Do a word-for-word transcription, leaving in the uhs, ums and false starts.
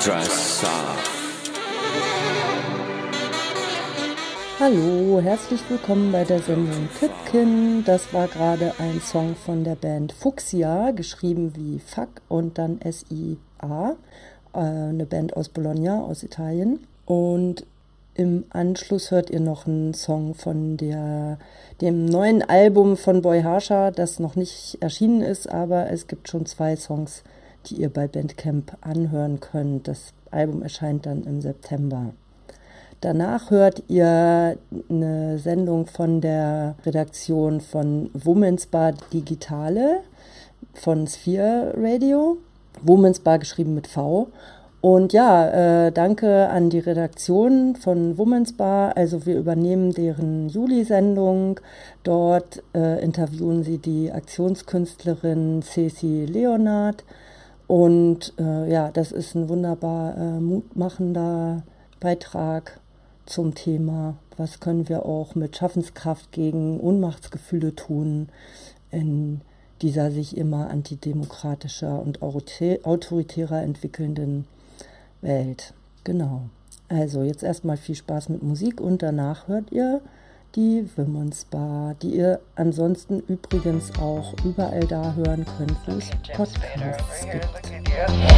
Dress up. Hallo, herzlich willkommen bei der Sendung Pipkin. Das war gerade ein Song von der Band Fuchsia, geschrieben wie Fuck und dann S I A, äh, eine Band aus Bologna, aus Italien. Und im Anschluss hört ihr noch einen Song von der, dem neuen Album von Boy Harsha, das noch nicht erschienen ist, aber es gibt schon zwei Songs, die ihr bei Bandcamp anhören könnt. Das Album erscheint dann im September. Danach hört ihr eine Sendung von der Redaktion von Women's Bar Digitale von Sphere Radio. Women's Bar geschrieben mit V. Und ja, äh, danke an die Redaktion von Women's Bar. Also wir übernehmen deren Juli-Sendung. Dort äh, interviewen sie die Aktionskünstlerin Ceci Leonard. Und äh, ja, das ist ein wunderbar äh, mutmachender Beitrag zum Thema, was können wir auch mit Schaffenskraft gegen Ohnmachtsgefühle tun in dieser sich immer antidemokratischer und autoritärer entwickelnden Welt. Genau. Also jetzt erstmal viel Spaß mit Musik und danach hört ihr die Women's Bar, die ihr ansonsten übrigens auch überall da hören könnt, wo es Podcasts gibt.